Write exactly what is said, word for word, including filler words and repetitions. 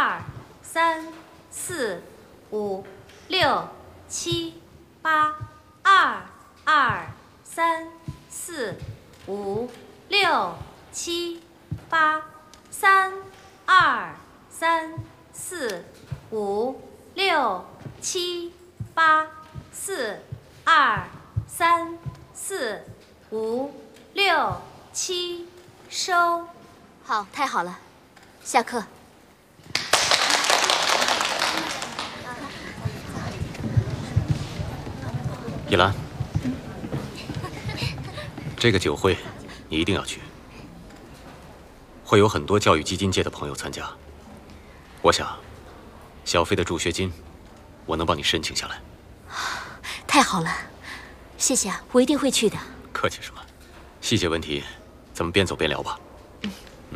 二、三、四、五、六、七、八。二、二、三、四、五、六、七、八。三、二、三、四、五、六、七、八。四、二、三、四、五、六、七，收。 好，太好了，下课。 依兰，这个酒会你一定要去，会有很多教育基金界的朋友参加。我想，小飞的助学金，我能帮你申请下来。 太好了，谢谢啊，我一定会去的。 客气什么？细节问题，咱们边走边聊吧。